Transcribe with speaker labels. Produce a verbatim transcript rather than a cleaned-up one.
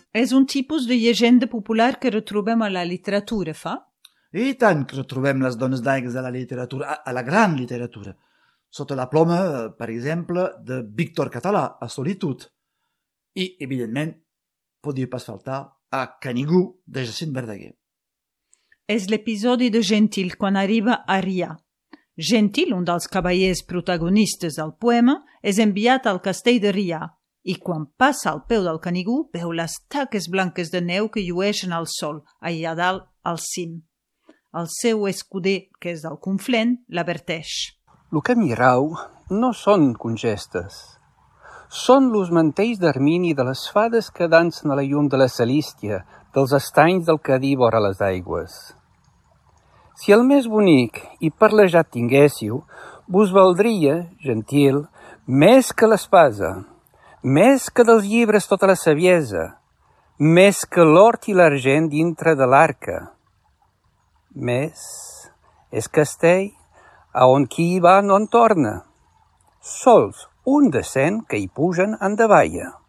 Speaker 1: És un tipus de llegenda popular que retrobem a la literatura, fa?
Speaker 2: I tant que retrobem les dones d'aigües a la literatura, a la gran literatura, sota la ploma, per exemple, de Víctor Català, a Solitud. I, evidentment, podria pas faltar a Canigú, de Jacint Verdaguer.
Speaker 1: És l'episodi de Gentil quan arriba a Rià. Gentil, un dels cavallers protagonistes del poema, és enviat al castell de Rià i quan passa al peu del Canigú veu les taques blanques de neu que llueixen al sol, allà dalt al cim. El seu escuder, que és del Conflent, l'adverteix.
Speaker 3: Lo que mirau no són congestes. Són los mantells d'armini de les fades que dansen a la llum de la Salístia, dels estanys del Cadí vora les aigües. Si el més bonic i parlejat tinguéssiu, vos valdria, gentil, més que l'espasa, més que dels llibres tota la saviesa, més que l'hort i l'argent dintre de l'arca. Més és castell a on qui hi va no en torna. Sols un de cent que hi pugen en davalla.